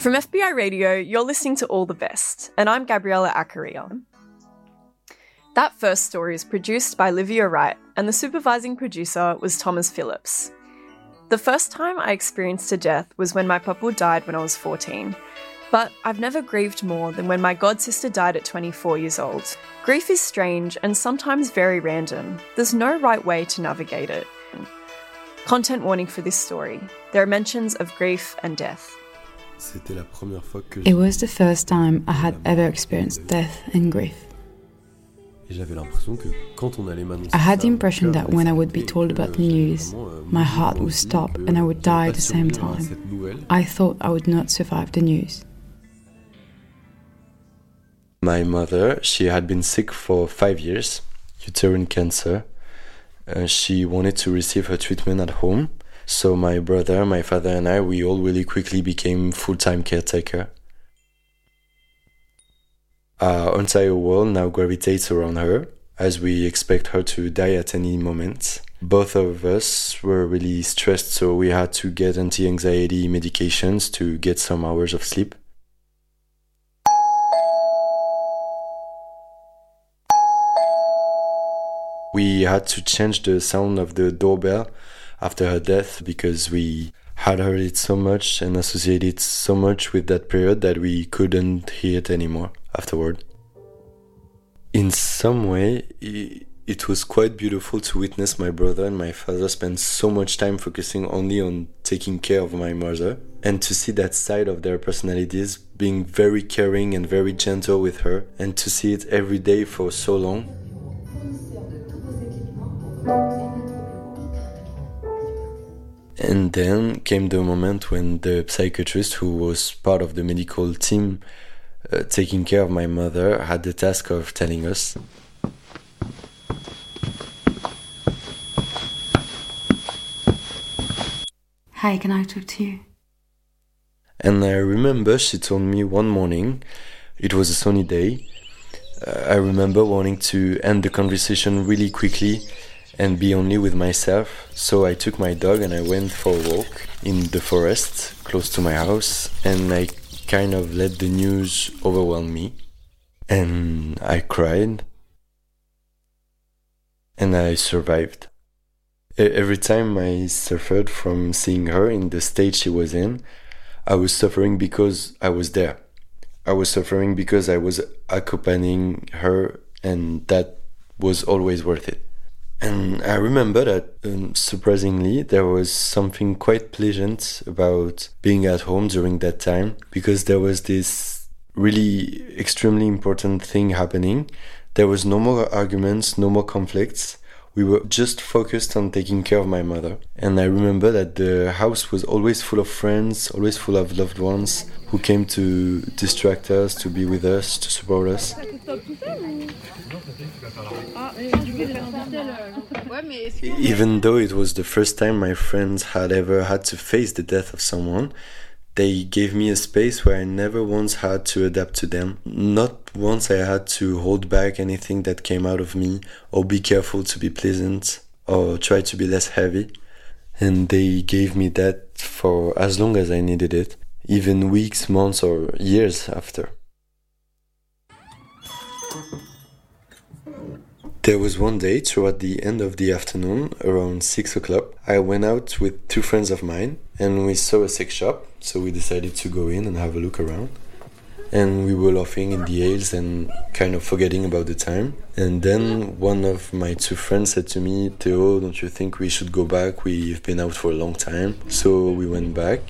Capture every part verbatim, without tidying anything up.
From F B I Radio, you're listening to All the Best, and I'm Gabriella Accaria. That first story is produced by Livia Wright, and the supervising producer was Thomas Phillips. The first time I experienced a death was when my papa died when I was fourteen, but I've never grieved more than when my godsister died at twenty-four years old. Grief is strange and sometimes very random. There's no right way to navigate it. Content warning for this story. There are mentions of grief and death. It was the first time I had ever experienced death and grief. I had the impression that when I would be told about the news, my heart would stop and I would die at the same time. I thought I would not survive the news. My mother, she had been sick for five years, uterine cancer. Uh, she wanted to receive her treatment at home. So my brother, my father and I, we all really quickly became full-time caretaker. Our entire world now gravitates around her, as we expect her to die at any moment. Both of us were really stressed, so we had to get anti-anxiety medications to get some hours of sleep. We had to change the sound of the doorbell after her death because we had heard it so much and associated so much with that period that we couldn't hear it anymore afterward. In some way, it was quite beautiful to witness my brother and my father spend so much time focusing only on taking care of my mother, and to see that side of their personalities being very caring and very gentle with her, and to see it every day for so long. And then came the moment when the psychiatrist who was part of the medical team uh, taking care of my mother had the task of telling us. Hi, can I talk to you? And I remember she told me one morning, it was a sunny day, uh, I remember wanting to end the conversation really quickly and be only with myself. So I took my dog and I went for a walk in the forest close to my house, and I kind of let the news overwhelm me. And I cried. And I survived. Every time I suffered from seeing her in the state she was in, I was suffering because I was there. I was suffering because I was accompanying her, and that was always worth it. And I remember that, um, surprisingly, there was something quite pleasant about being at home during that time, because there was this really extremely important thing happening. There was no more arguments, no more conflicts. We were just focused on taking care of my mother. And I remember that the house was always full of friends, always full of loved ones who came to distract us, to be with us, to support us. Even though it was the first time my friends had ever had to face the death of someone, they gave me a space where I never once had to adapt to them. Not once I had to hold back anything that came out of me, or be careful to be pleasant, or try to be less heavy. And they gave me that for as long as I needed it, even weeks, months, or years after. There was one day, toward the end of the afternoon, around six o'clock, I went out with two friends of mine, and we saw a sex shop, so we decided to go in and have a look around. And we were laughing in the aisles and kind of forgetting about the time. And then one of my two friends said to me, Theo, don't you think we should go back? We've been out for a long time. So we went back.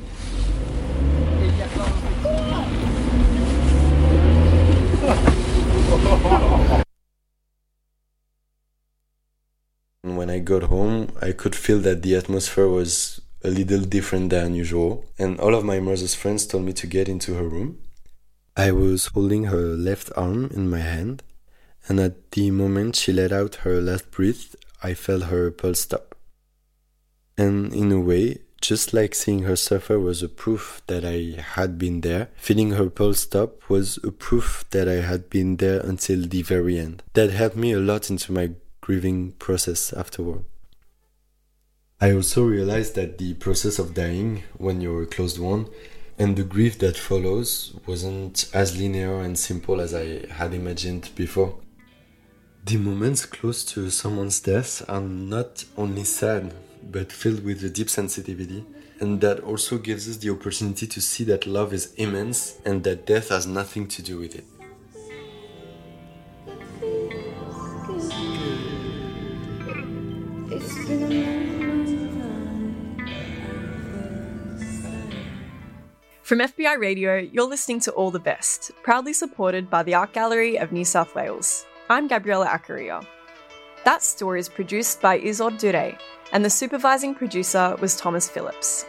And when I got home, I could feel that the atmosphere was a little different than usual. And all of my mother's friends told me to get into her room. I was holding her left arm in my hand, and at the moment she let out her last breath, I felt her pulse stop. And in a way, just like seeing her suffer was a proof that I had been there, feeling her pulse stop was a proof that I had been there until the very end. That helped me a lot into my grieving process afterward. I also realized that the process of dying, when you're a closed one, And the grief that follows wasn't as linear and simple as I had imagined before. The moments close to someone's death are not only sad, but filled with a deep sensitivity. And that also gives us the opportunity to see that love is immense and that death has nothing to do with it. From F B I Radio, you're listening to All the Best, proudly supported by the Art Gallery of New South Wales. I'm Gabriella Acaria. That story is produced by Isolde Duret, and the supervising producer was Thomas Phillips.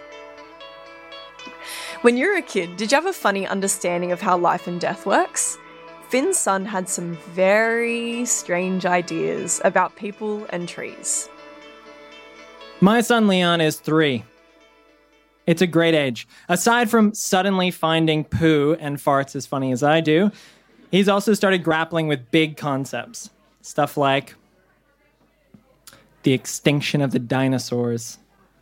When you were a kid, did you have a funny understanding of how life and death works? Finn's son had some very strange ideas about people and trees. My son Leon is three. It's a great age. Aside from suddenly finding poo and farts as funny as I do, he's also started grappling with big concepts. Stuff like the extinction of the dinosaurs,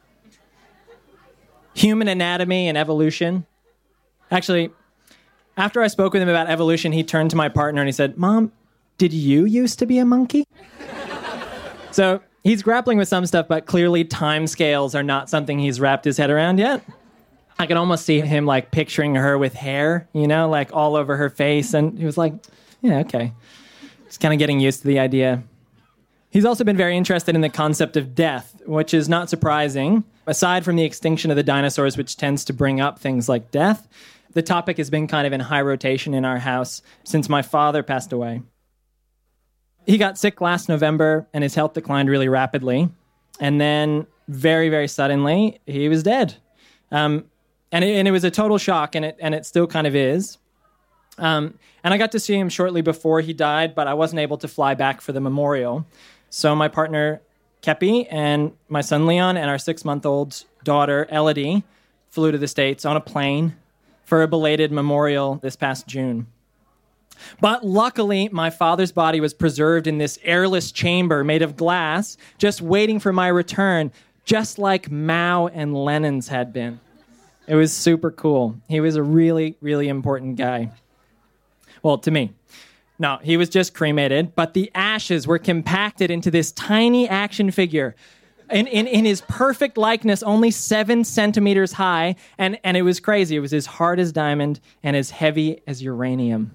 human anatomy and evolution. Actually, after I spoke with him about evolution, he turned to my partner and he said, "Mom, did you used to be a monkey?" So he's grappling with some stuff, but clearly timescales are not something he's wrapped his head around yet. I could almost see him like picturing her with hair, you know, like all over her face. And he was like, yeah, okay. Just kind of getting used to the idea. He's also been very interested in the concept of death, which is not surprising. Aside from the extinction of the dinosaurs, which tends to bring up things like death, the topic has been kind of in high rotation in our house since my father passed away. He got sick last November and his health declined really rapidly. And then very, very suddenly, he was dead. Um, and, it, and it was a total shock, and it, and it still kind of is. Um, and I got to see him shortly before he died, but I wasn't able to fly back for the memorial. So my partner, Kepi, and my son, Leon, and our six-month-old daughter, Elodie, flew to the States on a plane for a belated memorial this past June. But luckily, my father's body was preserved in this airless chamber made of glass, just waiting for my return, just like Mao and Lenin's had been. It was super cool. He was a really, really important guy. Well, to me. No, he was just cremated, but the ashes were compacted into this tiny action figure in, in, in his perfect likeness, only seven centimeters high, and, and it was crazy. It was as hard as diamond and as heavy as uranium.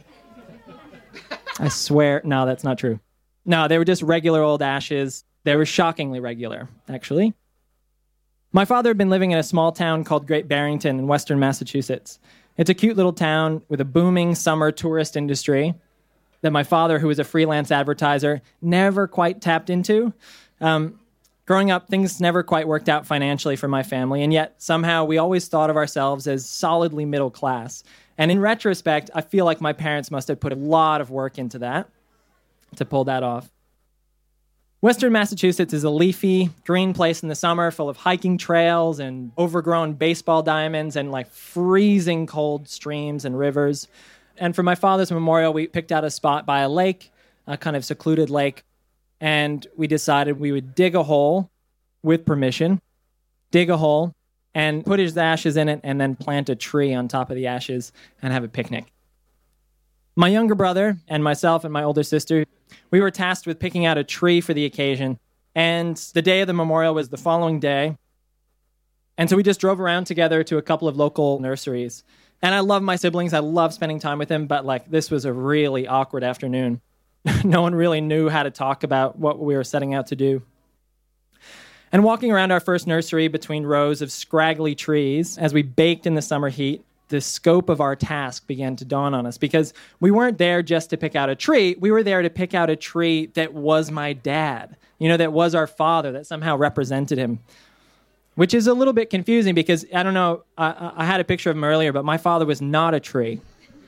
I swear, no, that's not true. No, they were just regular old ashes. They were shockingly regular, actually. My father had been living in a small town called Great Barrington in western Massachusetts. It's a cute little town with a booming summer tourist industry that my father, who was a freelance advertiser, never quite tapped into. Um, growing up, things never quite worked out financially for my family, and yet somehow we always thought of ourselves as solidly middle class. And in retrospect, I feel like my parents must have put a lot of work into that to pull that off. Western Massachusetts is a leafy, green place in the summer full of hiking trails and overgrown baseball diamonds and like freezing cold streams and rivers. And for my father's memorial, we picked out a spot by a lake, a kind of secluded lake, and we decided we would dig a hole with permission, dig a hole, and put his ashes in it, and then plant a tree on top of the ashes and have a picnic. My younger brother and myself and my older sister, we were tasked with picking out a tree for the occasion, and the day of the memorial was the following day. And so we just drove around together to a couple of local nurseries. And I love my siblings. I love spending time with them, but like this was a really awkward afternoon. No one really knew how to talk about what we were setting out to do. And walking around our first nursery between rows of scraggly trees, as we baked in the summer heat, the scope of our task began to dawn on us, because we weren't there just to pick out a tree. We were there to pick out a tree that was my dad, you know, that was our father, that somehow represented him, which is a little bit confusing because, I don't know, I, I had a picture of him earlier, but my father was not a tree.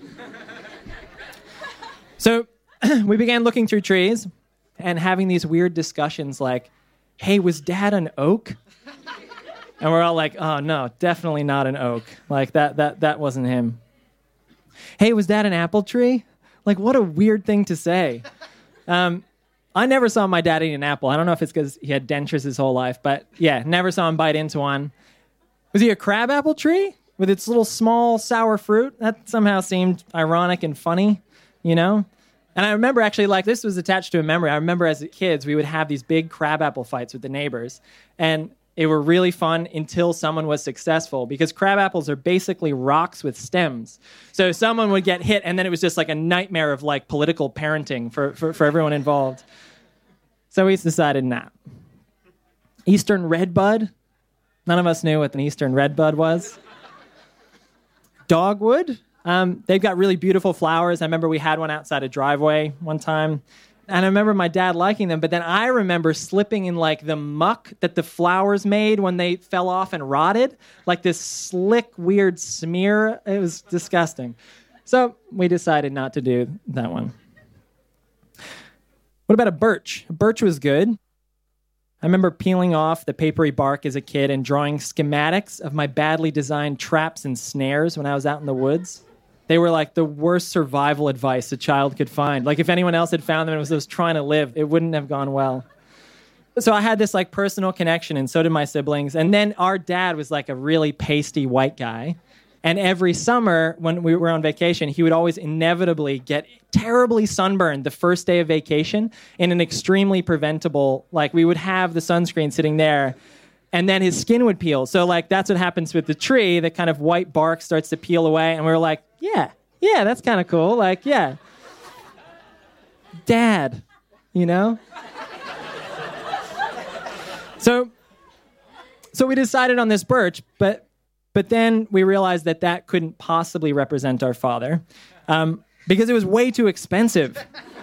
So we began looking through trees and having these weird discussions like, hey, was dad an oak? And we're all like, oh, no, definitely not an oak. Like, that that that wasn't him. Hey, was that an apple tree? Like, what a weird thing to say. Um, I never saw my dad eat an apple. I don't know if it's because he had dentures his whole life, but yeah, never saw him bite into one. Was he a crab apple tree? with its little small sour fruit. That somehow seemed ironic and funny, you know? And I remember actually, like, this was attached to a memory. I remember as kids, we would have these big crabapple fights with the neighbors. And it were really fun until someone was successful, because crab apples are basically rocks with stems. So someone would get hit, and then it was just like a nightmare of like political parenting for, for, for everyone involved. So we decided not. Eastern redbud. None of us knew what an eastern redbud was. Dogwood. Um, they've got really beautiful flowers. I remember we had one outside a driveway one time. And I remember my dad liking them, but then I remember slipping in like the muck that the flowers made when they fell off and rotted, like this slick, weird smear. It was disgusting. So we decided not to do that one. What about a birch? A birch was good. I remember peeling off the papery bark as a kid and drawing schematics of my badly designed traps and snares when I was out in the woods. They were like the worst survival advice a child could find. Like if anyone else had found them and was, was trying to live, it wouldn't have gone well. So I had this like personal connection, and so did my siblings. And then our dad was like a really pasty white guy. And every summer when we were on vacation, he would always inevitably get terribly sunburned the first day of vacation in an extremely preventable, like we would have the sunscreen sitting there, and then his skin would peel. So like that's what happens with the tree. The kind of white bark starts to peel away. And we were like, yeah, yeah, that's kind of cool. Like, yeah. Dad, you know? so so we decided on this birch, but but then we realized that that couldn't possibly represent our father um, because it was way too expensive.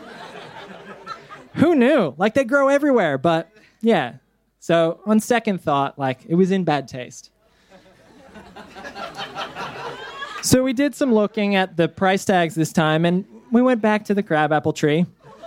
Who knew? Like they grow everywhere, but yeah. So on second thought, like it was in bad taste. So we did some looking at the price tags this time, and we went back to the crabapple tree.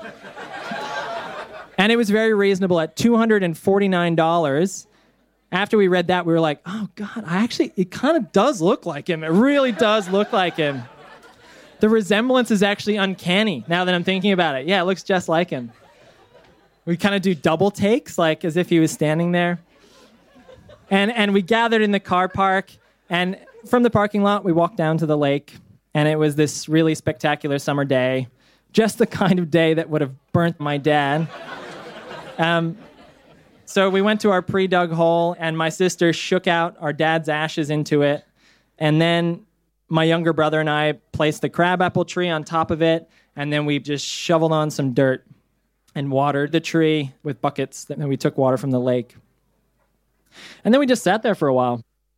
And it was very reasonable at two hundred forty-nine dollars. After we read that, we were like, oh, God, I actually, it kind of does look like him. It really does look like him. The resemblance is actually uncanny now that I'm thinking about it. Yeah, it looks just like him. We kind of do double takes, like as if he was standing there. And and we gathered in the car park, and from the parking lot, we walked down to the lake, and it was this really spectacular summer day, just the kind of day that would have burnt my dad. Um, so we went to our pre-dug hole, and my sister shook out our dad's ashes into it, and then my younger brother and I placed the crabapple tree on top of it, and then we just shoveled on some dirt and watered the tree with buckets, and then we took water from the lake. And then we just sat there for a while.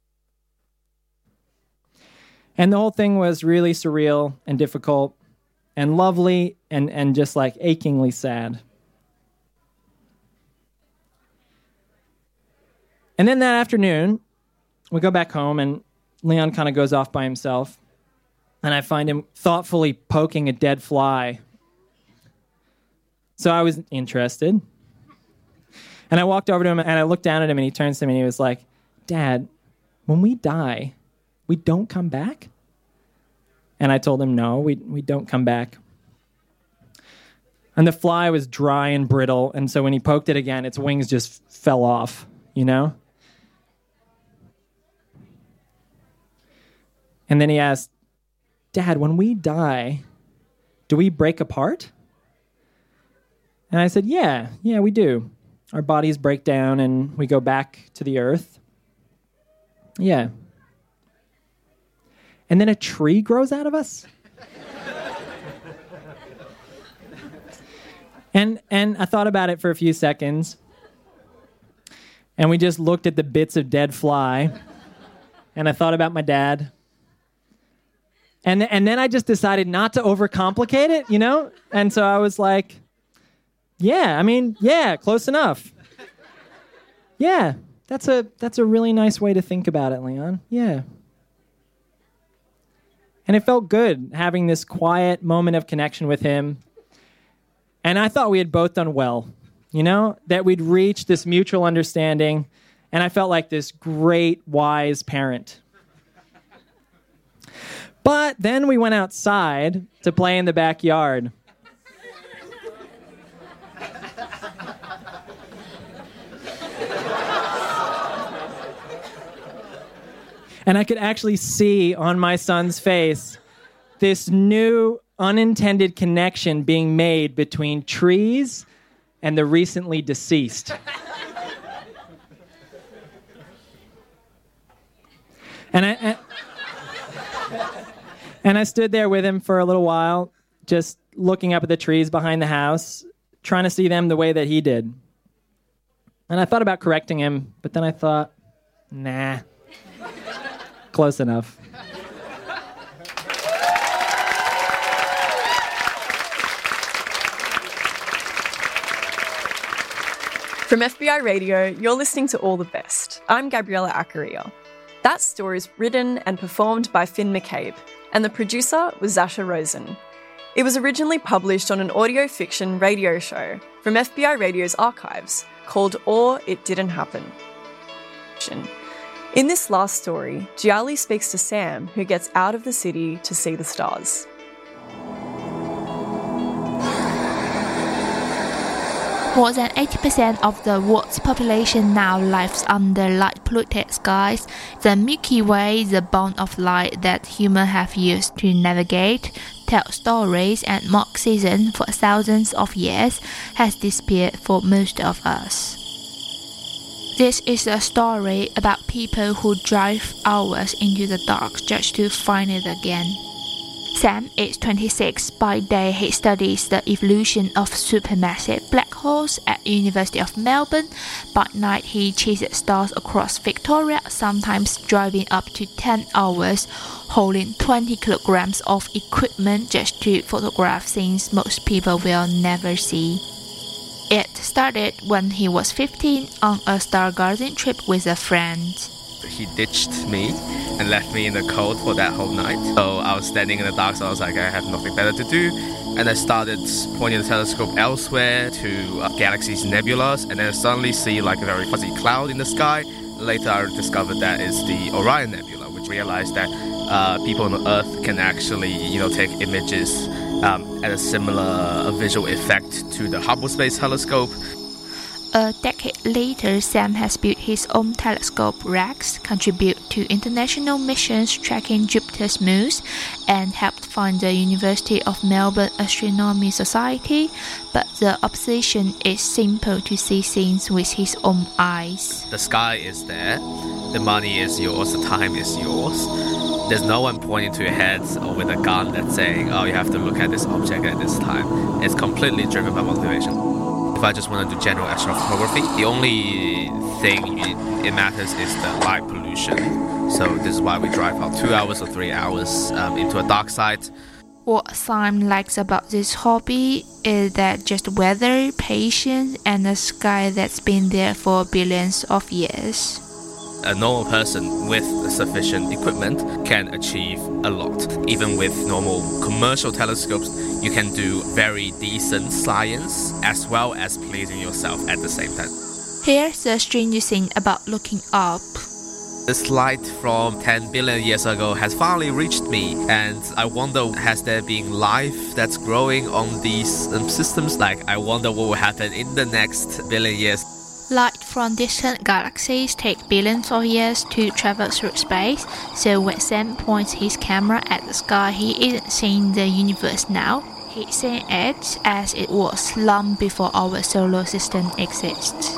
And the whole thing was really surreal and difficult and lovely and, and just like achingly sad. And then that afternoon, we go back home, and Leon kind of goes off by himself, and I find him thoughtfully poking a dead fly. So I was interested. And I walked over to him, and I looked down at him, and he turns to me, and he was like, Dad, when we die, we don't come back? And I told him, no, we we don't come back. And the fly was dry and brittle, and so when he poked it again, its wings just fell off, you know? And then he asked, Dad, when we die, do we break apart? And I said, yeah, yeah, we do. Our bodies break down and we go back to the earth. Yeah. And then a tree grows out of us? and and I thought about it for a few seconds. And we just looked at the bits of dead fly. And I thought about my dad. And and then I just decided not to overcomplicate it, you know? And so I was like, yeah, I mean, yeah, close enough. Yeah, that's a that's a really nice way to think about it, Leon. Yeah. And it felt good having this quiet moment of connection with him. And I thought we had both done well, you know, that we'd reached this mutual understanding. And I felt like this great, wise parent. But then we went outside to play in the backyard. And I could actually see on my son's face this new unintended connection being made between trees and the recently deceased. And I, and, and I stood there with him for a little while, just looking up at the trees behind the house, trying to see them the way that he did. And I thought about correcting him, but then I thought, nah, close enough. From F B I Radio, you're listening to All the Best. I'm Gabriella Accaria. That story is written and performed by Finn McCabe, and the producer was Zasha Rosen. It was originally published on an audio fiction radio show from F B I Radio's archives called Or It Didn't Happen. In this last story, Gialli speaks to Sam, who gets out of the city to see the stars. More than eighty percent of the world's population now lives under light-polluted skies. The Milky Way, the bond of light that humans have used to navigate, tell stories and mark seasons for thousands of years, has disappeared for most of us. This is a story about people who drive hours into the dark just to find it again. Sam is twenty-six. By day, he studies the evolution of supermassive black holes at the University of Melbourne. By night, he chases stars across Victoria, sometimes driving up to ten hours, holding twenty kilograms of equipment just to photograph things most people will never see. It started when he was fifteen on a stargazing trip with a friend. He ditched me and left me in the cold for that whole night. So I was standing in the dark, so I was like, I have nothing better to do. And I started pointing the telescope elsewhere to uh, galaxies, nebulas, and then I suddenly see like a very fuzzy cloud in the sky. Later I discovered that is the Orion Nebula, which realized that uh, people on Earth can actually, you know, take images um, at a similar visual effect to the Hubble Space Telescope. A decade later, Sam has built his own telescope, REX, contribute to international missions tracking Jupiter's moons, and helped found the University of Melbourne Astronomy Society. But the obsession is simple: to see things with his own eyes. The sky is there, the money is yours, the time is yours. There's no one pointing to your head or with a gun that's saying, oh, you have to look at this object at this time. It's completely driven by motivation. If I just want to do general astrophotography, the only thing it matters is the light pollution. So this is why we drive out two hours or three hours um, into a dark site. What Sam likes about this hobby is that just weather, patience, and a sky that's been there for billions of years. A normal person with sufficient equipment can achieve a lot. Even with normal commercial telescopes, you can do very decent science as well as pleasing yourself at the same time. Here's the strangest thing about looking up. This light from ten billion years ago has finally reached me, and I wonder, has there been life that's growing on these um, systems? Like, I wonder what will happen in the next billion years. Light from distant galaxies take billions of years to travel through space, so when Sam points his camera at the sky, he isn't seeing the universe now. He's seeing it as it was long before our solar system exists.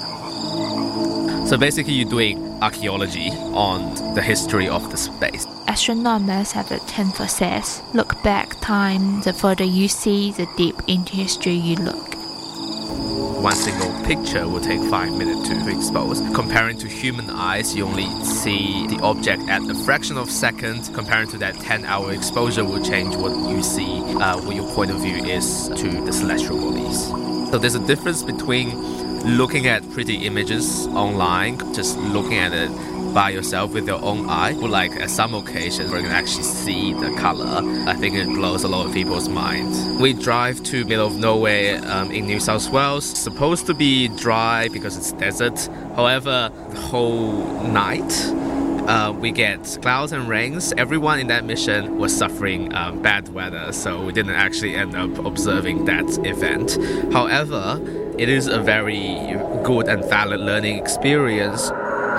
So basically you're doing archaeology on the history of the space. Astronomers have the ten process. Look back time, the further you see, the deep into history you look. One single picture will take five minutes to expose. Comparing to human eyes, you only see the object at a fraction of a second. Comparing to that ten-hour exposure will change what you see, uh, what your point of view is to the celestial bodies. So there's a difference between looking at pretty images online, just looking at it by yourself with your own eye, or like at some occasions where you can actually see the color. I think it blows a lot of people's minds. We drive to middle of nowhere um, in New South Wales. It's supposed to be dry because it's desert. However, the whole night uh, we get clouds and rains. Everyone in that mission was suffering um, bad weather, so we didn't actually end up observing that event. However, it is a very good and valid learning experience.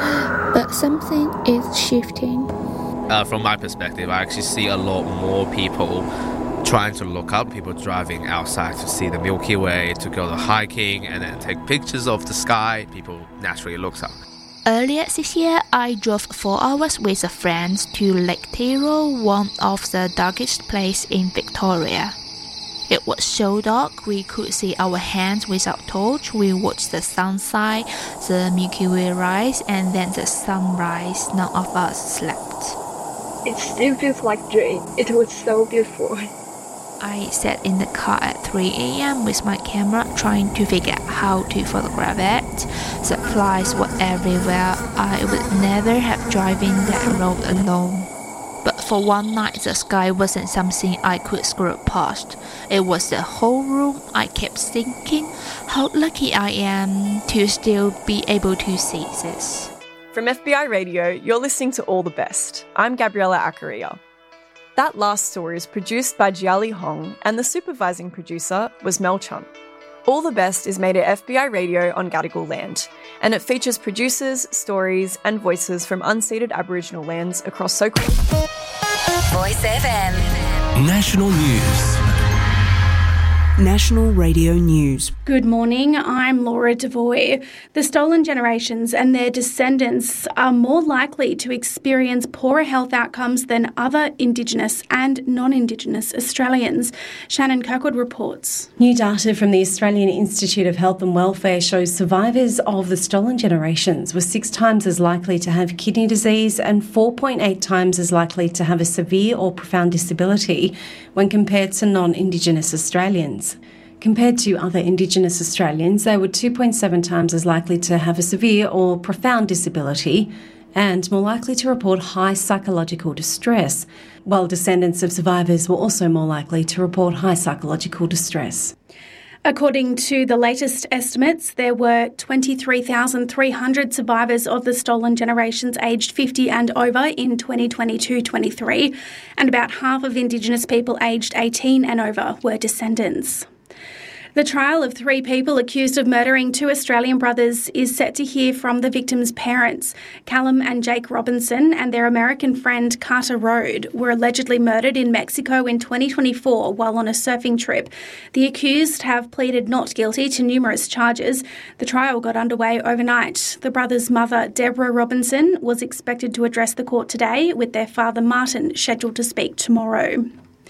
But something is shifting. Uh, from my perspective, I actually see a lot more people trying to look up, people driving outside to see the Milky Way, to go to hiking and then take pictures of the sky. People naturally look up. Earlier this year, I drove four hours with a friend to Lake Tyrrell, one of the darkest places in Victoria. It was so dark we could see our hands without torch. We watched the sunset, the Milky Way rise, and then the sunrise. None of us slept. It still feels like a dream. It was so beautiful. I sat in the car at three a.m. with my camera trying to figure out how to photograph it. The flies were everywhere. I would never have driven that road alone. But for one night, the sky wasn't something I could scroll past. It was the whole room. I kept thinking how lucky I am to still be able to see this. From F B I Radio, you're listening to All the Best. I'm Gabriella Accaria. That last story is produced by Jiali Hong, and the supervising producer was Mel Chun. All the Best is made at F B I Radio on Gadigal land, and it features producers, stories, and voices from unceded Aboriginal lands across so. Voice F M. National News. National Radio News. Good morning, I'm Laura Devoy. The stolen generations and their descendants are more likely to experience poorer health outcomes than other Indigenous and non-Indigenous Australians. Shannon Kirkwood reports. New data from the Australian Institute of Health and Welfare shows survivors of the stolen generations were six times as likely to have kidney disease and four point eight times as likely to have a severe or profound disability when compared to non-Indigenous Australians. Compared to other Indigenous Australians, they were two point seven times as likely to have a severe or profound disability and more likely to report high psychological distress, while descendants of survivors were also more likely to report high psychological distress. According to the latest estimates, there were twenty-three thousand three hundred survivors of the stolen generations aged fifty and over in twenty twenty-two twenty-three, and about half of Indigenous people aged eighteen and over were descendants. The trial of three people accused of murdering two Australian brothers is set to hear from the victims' parents. Callum and Jake Robinson and their American friend Carter Rode were allegedly murdered in Mexico in twenty twenty-four while on a surfing trip. The accused have pleaded not guilty to numerous charges. The trial got underway overnight. The brothers' mother, Deborah Robinson, was expected to address the court today, with their father, Martin, scheduled to speak tomorrow.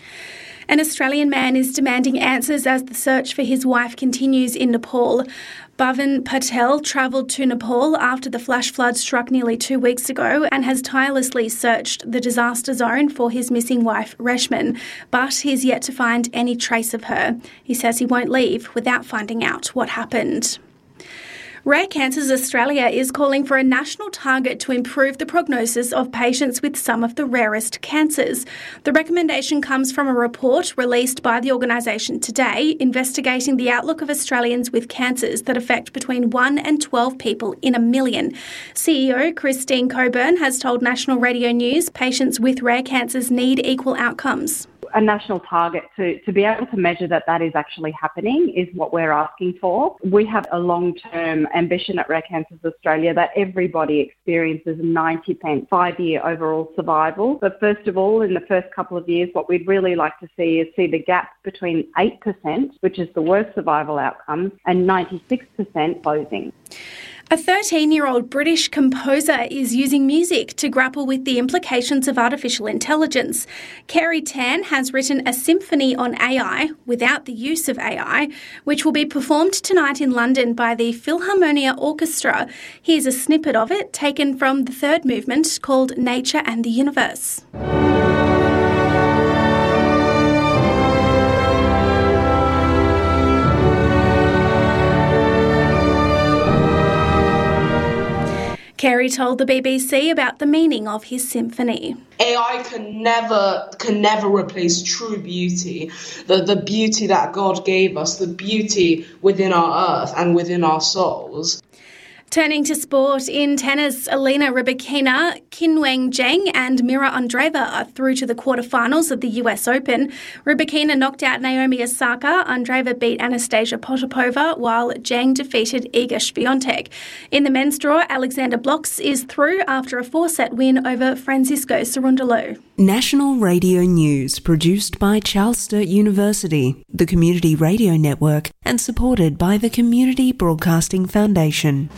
An Australian man is demanding answers as the search for his wife continues in Nepal. Bhavan Patel travelled to Nepal after the flash flood struck nearly two weeks ago and has tirelessly searched the disaster zone for his missing wife, Reshman, but he's yet to find any trace of her. He says he won't leave without finding out what happened. Rare Cancers Australia is calling for a national target to improve the prognosis of patients with some of the rarest cancers. The recommendation comes from a report released by the organisation today, investigating the outlook of Australians with cancers that affect between one and twelve people in a million. C E O Christine Coburn has told National Radio News patients with rare cancers need equal outcomes. A national target to, to be able to measure that that is actually happening is what we're asking for. We have a long-term ambition at Rare Cancers Australia that everybody experiences ninety percent five-year overall survival. But first of all, in the first couple of years, what we'd really like to see is see the gap between eight percent, which is the worst survival outcomes, and ninety-six percent closing. A thirteen-year-old British composer is using music to grapple with the implications of artificial intelligence. Kerry Tan has written a symphony on A I without the use of A I, which will be performed tonight in London by the Philharmonia Orchestra. Here's a snippet of it taken from the third movement called Nature and the Universe. Kerry told the B B C about the meaning of his symphony. A I can never can never replace true beauty, the, the beauty that God gave us, the beauty within our earth and within our souls. Turning to sport, in tennis, Elena Rybakina, Qinwen Zheng and Mira Andreeva are through to the quarterfinals of the U S Open. Rybakina knocked out Naomi Osaka, Andreeva beat Anastasia Potapova, while Zheng defeated Iga Swiatek. In the men's draw, Alexander Blocks is through after a four-set win over Francisco Cerundolo. National Radio News, produced by Charles Sturt University, the Community Radio Network, and supported by the Community Broadcasting Foundation.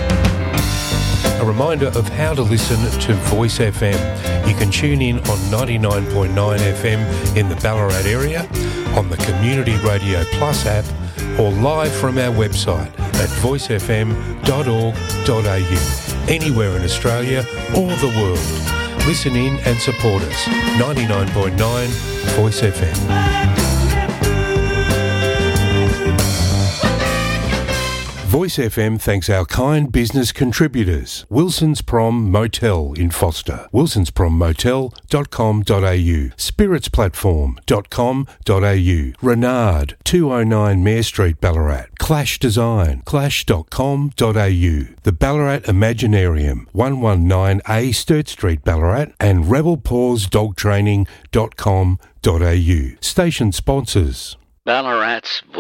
A reminder of how to listen to Voice F M. You can tune in on ninety-nine point nine F M in the Ballarat area, on the Community Radio Plus app, or live from our website at voice f m dot org dot a u, anywhere in Australia or the world. Listen in and support us. ninety-nine point nine Voice F M. Voice F M thanks our kind business contributors. Wilson's Prom Motel in Foster, wilsons prom motel dot com dot a u, spirits platform dot com dot a u, Renard, two oh nine Mare Street, Ballarat, Clash Design, clash dot com dot a u, the Ballarat Imaginarium, one nineteen A Sturt Street, Ballarat, and rebel paws dog training dot com dot a u. Station sponsors. Ballarat's